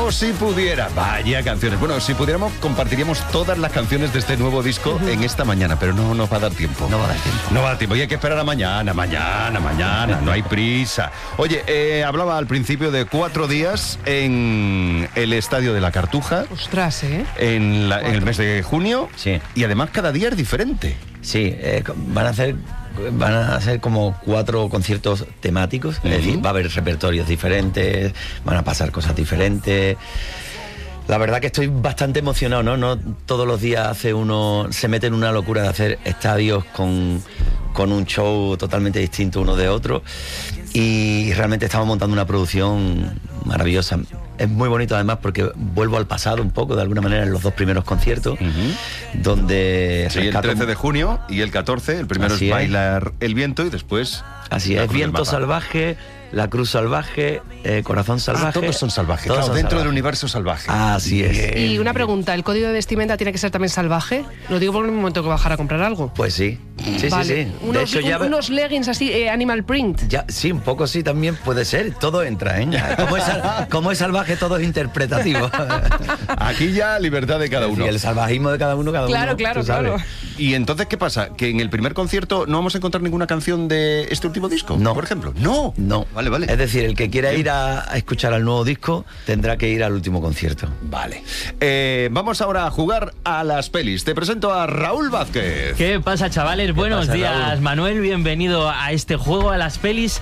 O si pudiera, vaya canciones. Bueno, si pudiéramos, compartiríamos todas las canciones de este nuevo disco en esta mañana, pero no nos va a dar tiempo. No va a dar tiempo. No va a dar tiempo. Y hay que esperar a mañana. No hay prisa. Oye, hablaba al principio de 4 días en el Estadio de la Cartuja. Ostras, ¿eh? En el mes de junio. Sí. Y además cada día es diferente. Sí, van a ser como 4 conciertos temáticos, es decir, va a haber repertorios diferentes, van a pasar cosas diferentes. La verdad que estoy bastante emocionado, ¿no? No todos los días se mete en una locura de hacer estadios con un show totalmente distinto uno de otro, y realmente estamos montando una producción maravillosa. Es muy bonito además porque vuelvo al pasado un poco, de alguna manera, en los 2 primeros conciertos, donde... Sí, el 13 de junio y el 14, el primero es Bailar el Viento y después... Así es, Viento Salvaje, La Cruz Salvaje, Corazón Salvaje. Todos son salvajes, todos claro, son dentro salvajes. del universo salvaje. Así es. Y una pregunta, ¿el código de vestimenta tiene que ser también salvaje? Lo digo porque en un momento que bajar a comprar algo. Pues sí, sí, Vale. sí. Unos, unos leggings así, animal print. Ya, sí, un poco sí también puede ser. Todo entra, ¿eh? Como es salvaje, todo es interpretativo. Aquí ya libertad de cada uno. Y el salvajismo de cada uno, Claro. tú sabes. Y entonces, ¿qué pasa? ¿Que en el primer concierto no vamos a encontrar ninguna canción de este último disco? No. Por ejemplo. No. Vale. Es decir, el que quiera ir a escuchar al nuevo disco tendrá que ir al último concierto. Vale. Vamos ahora a jugar a las pelis. Te presento a Raúl Vázquez. ¿Qué pasa, chavales? Buenos pasa, días, Raúl? Manuel. Bienvenido a este juego, a las pelis.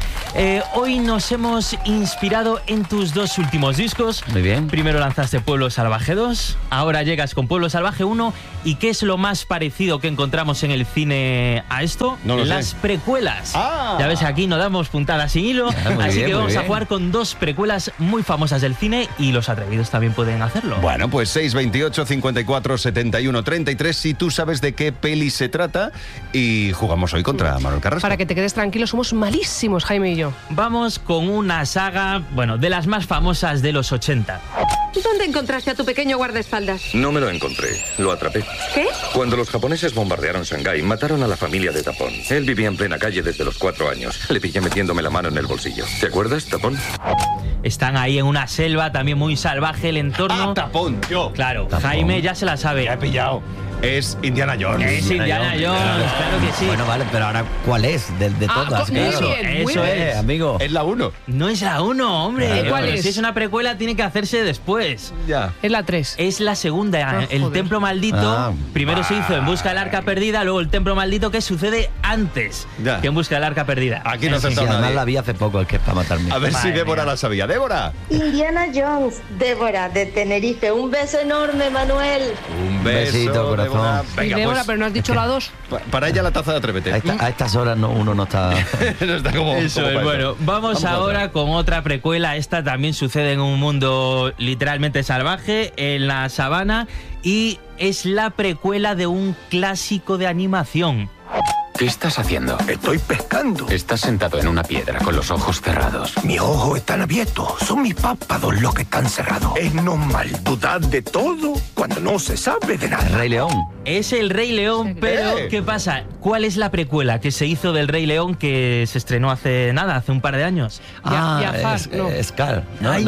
Hoy nos hemos inspirado en tus 2 últimos discos. Muy bien. Primero lanzaste Pueblo Salvaje 2, ahora llegas con Pueblo Salvaje 1. ¿Y qué es lo más parecido que encontramos en el cine a esto? No lo sé. Las precuelas. Ah. Ya ves, aquí no damos puntadas sin hilo, muy así bien, que muy vamos a bien. jugar con 2 precuelas muy famosas del cine, y los atrevidos también pueden hacerlo. Bueno, pues 628 54 71 33 si tú sabes de qué peli se trata, y jugamos hoy contra Manuel Carrasco. Para que te quedes tranquilo, somos malísimos, Jaime y yo. Vamos con una saga, bueno, de las más famosas de los 80. ¿Dónde encontraste a tu pequeño guardaespaldas? No me lo encontré, lo atrapé. ¿Qué? Cuando los japoneses bombardearon Shanghái, mataron a la familia de Tapón. Él vivía en plena calle desde los 4 años. Le pillé metiéndome la mano en el bolsillo. ¿Te acuerdas, Tapón? Están ahí en una selva, también muy salvaje el entorno. Tapón, yo. Claro, Tapón. Jaime ya se la sabe. Ya he pillado. Es Indiana Jones. Es Indiana Jones, claro que sí. Bueno, vale, pero ahora, ¿cuál es? De todas, muy claro. bien, muy Eso bien. es. Amigo. Es la 1. No es la 1, hombre. Claro. ¿Cuál Pero es? Si es una precuela, tiene que hacerse después. Ya. Es la 3. Es la segunda, el joder. Templo Maldito. Ah, Primero se hizo En Busca del Arca Perdida, luego el Templo Maldito, que sucede antes Ya. que En Busca del Arca Perdida. Aquí no ha Sí, acertado además nadie. la vi hace poco, es que es para matarme. A ver si Madre Débora mía. la sabía. ¡Débora! Indiana Jones, Débora de Tenerife. Un beso enorme, Manuel. Un besito, corazón. Débora. Y Venga, Débora, pues, pero no has dicho la 2. para ella la taza de Atrévete. A estas horas uno no está... No está como... Eso como es, para bueno, eso. vamos a ahora otra. con otra precuela. Esta también sucede en un mundo literalmente salvaje, en la sabana, y es la precuela de un clásico de animación. ¿Qué estás haciendo? Estoy pescando. Estás sentado en una piedra con los ojos cerrados. Mis ojos están abiertos. Son mis párpados los que están cerrados. Es normal dudar de todo cuando no se sabe de El nada. Rey León. Es el Rey León, pero ¿qué pasa? ¿Cuál es la precuela que se hizo del Rey León que se estrenó hace un par de años? Jafar, no. Scar. Ay,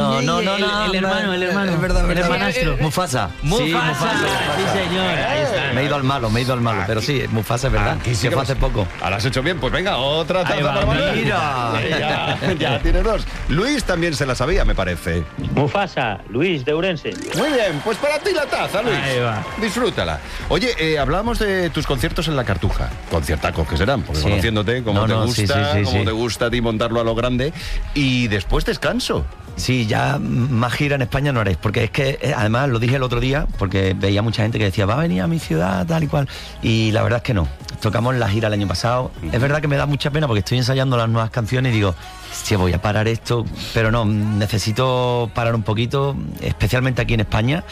el hermano. Es verdad, El hermanastro. Mufasa. Mufasa, Sí, Mufasa. sí, señor. Ahí está. Me he ido al malo. Pero sí, Mufasa es verdad. Aquí sí que que fue hace poco. Ahora has hecho bien, pues venga, otra taza Ahí va, para Manuel. mira. Ya tienes 2. Luis también se la sabía, me parece. Mufasa, Luis de Urense. Muy bien, pues para ti la taza, Luis. Ahí va. Disfrútala. Oye, hablábamos de tus conciertos en la Cartuja. Conciertacos que serán, porque Sí. conociéndote, como No, te no, gusta, sí. como te gusta a ti montarlo a lo grande. Y después descanso. Sí, ya más gira en España no haréis, porque es que, además, lo dije el otro día, porque veía mucha gente que decía, va a venir a mi ciudad, tal y cual, y la verdad es que no. Tocamos la gira el año pasado. Es verdad que me da mucha pena porque estoy ensayando las nuevas canciones y digo, si voy a parar esto, pero no, necesito parar un poquito, especialmente aquí en España.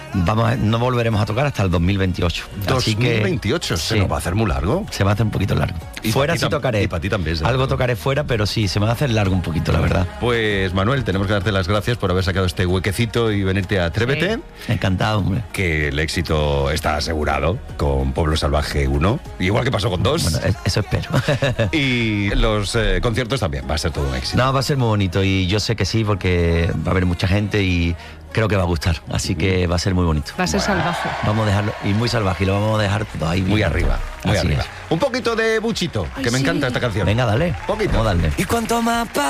No volveremos a tocar hasta el 2028. Así que 2028, se sí, nos va a hacer muy largo. se va a hacer un poquito largo. Y Fuera pa' ti sí tocaré. y pa' ti también, Algo seguro. tocaré fuera, pero sí, se me va a hacer largo un poquito, la verdad. Pues Manuel, tenemos que darte las gracias por haber sacado este huequecito y venirte a Atrévete. Encantado, hombre. Que el éxito está asegurado con Pueblo Salvaje 1, igual que pasó con 2. Bueno, eso espero. Y los conciertos también, va a ser todo un éxito. No, va a ser muy bonito y yo sé que sí, porque va a haber mucha gente y creo que va a gustar. Así que va a ser muy bonito. Va a ser salvaje. Vamos a dejarlo, y muy salvaje, y lo vamos a dejar todo ahí. Muy arriba, muy Así arriba. es. Un poquito de Buchito, que me encanta esta canción. Venga, dale. Poquito. Vamos a darle. Y cuanto más